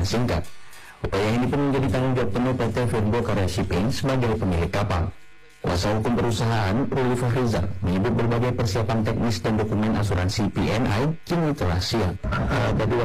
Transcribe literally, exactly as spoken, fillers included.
dan singkat. Upaya ini pun menjadi tanggung jawab penuh P T Virgo Karya Shipping sebagai pemilik kapal. Kuasa hukum perusahaan, Ruli Fahrizal, menyebut berbagai persiapan teknis dan dokumen asuransi P N I kini telah siap. Uh,